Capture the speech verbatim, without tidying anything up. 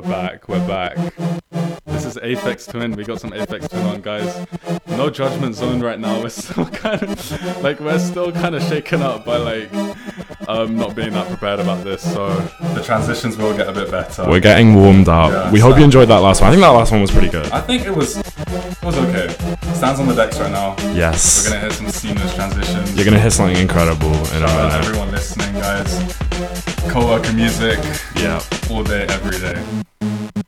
back. We're back. This is Aphex Twin. We got some Aphex Twin on, guys. No judgment zone right now. We're still kind of like we're still kind of shaken up by like um not being that prepared about this. So the transitions will get a bit better. We're getting warmed up. Yeah, we hope you enjoyed that last one. I think that last one was pretty good. I think it was it was okay. Stands on the decks right now. Yes. We're gonna hear some seamless transitions. You're gonna hear something incredible in a Shout out minute. everyone listening, guys. Co-worker music. Yeah. All day, every day.